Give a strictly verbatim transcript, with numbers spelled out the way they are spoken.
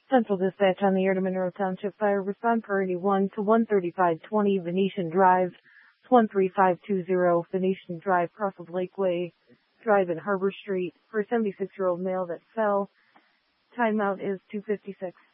Central Dispatch on the air to Monroe Township Fire. Respond priority one to one thirty-five twenty Venetian Drive. It's one three five two zero Venetian Drive, cross of Lakeway Drive and Harbor Street, for a seventy-six-year-old male that fell. Timeout is two fifty-six.